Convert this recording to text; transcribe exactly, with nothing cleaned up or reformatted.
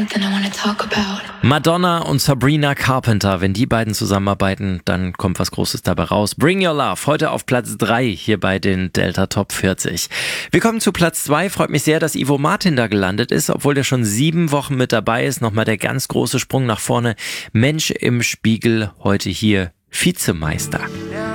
something I wanna talk about. Madonna und Sabrina Carpenter, wenn die beiden zusammenarbeiten, dann kommt was Großes dabei raus. Bring Your Love, heute auf Platz drei hier bei den Delta Top vierzig. Wir kommen zu Platz zwei, freut mich sehr, dass Ivo Martin da gelandet ist, obwohl der schon sieben Wochen mit dabei ist. Nochmal der ganz große Sprung nach vorne. Mensch im Spiegel, heute hier Vizemeister. Ja.